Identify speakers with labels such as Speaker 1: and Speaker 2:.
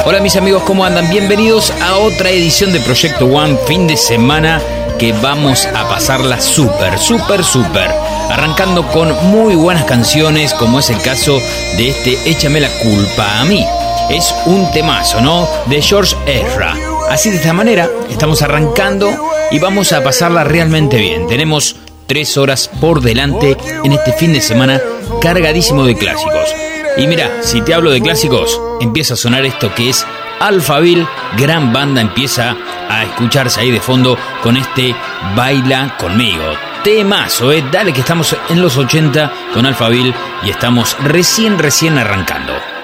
Speaker 1: Hola mis amigos, ¿cómo andan? Bienvenidos a otra edición de Proyecto One, fin de semana que vamos a pasarla súper. Arrancando con muy buenas canciones, como es el caso de este Échame la culpa a mí. Es un temazo, ¿no? De George Ezra. Así de esta manera estamos arrancando y vamos a pasarla realmente bien. Tenemos 3 horas por delante en este fin de semana cargadísimo de clásicos. Y mira, si te hablo de clásicos, empieza a sonar esto que es Alphaville, gran banda, empieza a escucharse ahí de fondo con este Baila Conmigo. Temazo, dale que estamos en los 80 con Alphaville y estamos recién arrancando.